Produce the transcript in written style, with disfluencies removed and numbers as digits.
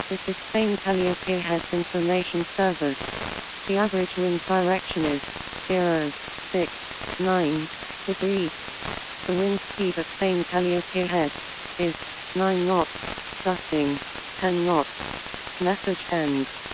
This is Spain Calliope Heads Information Service. The average wind direction is 069 degrees. The wind speed at Spain Calliope Head is 9 knots, gusting 10 knots. Message ends.